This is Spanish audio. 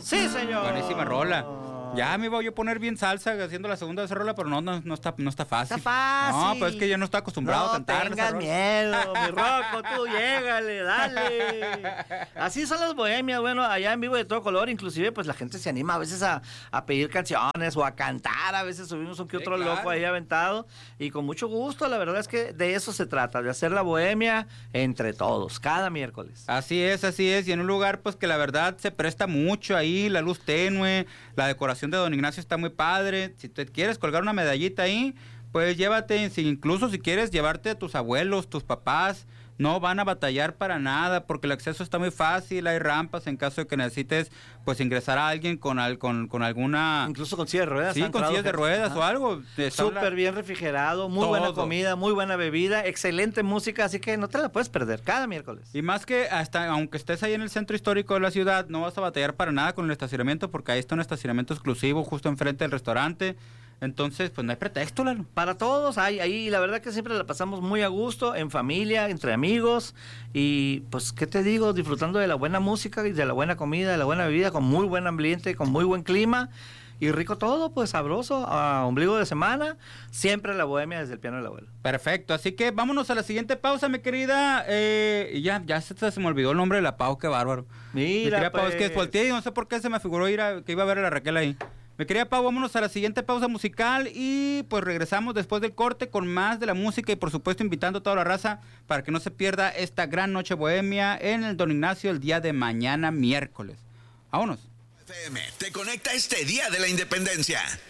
Sí, señor. Buenísima rola. Ya me iba yo a poner bien salsa haciendo la segunda de esa rola, pero no está fácil. Está fácil. No, pues es que yo no estoy acostumbrado a cantar. No tengas miedo, mi Rocco, tú llégale, dale. Así son las bohemias, bueno, allá en vivo de todo color, inclusive pues la gente se anima a veces a pedir canciones o a cantar, a veces subimos un que otro loco ahí aventado, y con mucho gusto, la verdad es que de eso se trata, de hacer la bohemia entre todos, cada miércoles. Así es, y en un lugar pues que la verdad se presta mucho ahí, la luz tenue, la decoración de Don Ignacio está muy padre. Si te quieres colgar una medallita ahí, pues llévate, incluso si quieres llevarte a tus abuelos, tus papás, no van a batallar para nada, porque el acceso está muy fácil, hay rampas en caso de que necesites pues ingresar a alguien con alguna... Incluso con sillas de ruedas. Sí, con sillas de ruedas o algo. Súper bien refrigerado, muy buena comida, muy buena bebida, excelente música, así que no te la puedes perder cada miércoles. Y más que hasta, aunque estés ahí en el centro histórico de la ciudad, no vas a batallar para nada con el estacionamiento, porque ahí está un estacionamiento exclusivo justo enfrente del restaurante. Entonces, pues no hay pretexto, Lalo. Para todos, ahí la verdad que siempre la pasamos muy a gusto, en familia, entre amigos, y pues, ¿qué te digo? Disfrutando de la buena música y de la buena comida, de la buena bebida, con muy buen ambiente, con muy buen clima, y rico todo, pues sabroso, a ombligo de semana, siempre la bohemia desde el piano del abuelo. Perfecto, así que vámonos a la siguiente pausa, mi querida, ya se me olvidó el nombre de la Pau, qué bárbaro. Mira, Pau, es que volteé y no sé por qué se me figuró que iba a ver a la Raquel ahí. Mi querida Pau, vámonos a la siguiente pausa musical y pues regresamos después del corte con más de la música y por supuesto invitando a toda la raza para que no se pierda esta gran noche bohemia en el Don Ignacio el día de mañana miércoles. Vámonos. FM te conecta este Día de la Independencia.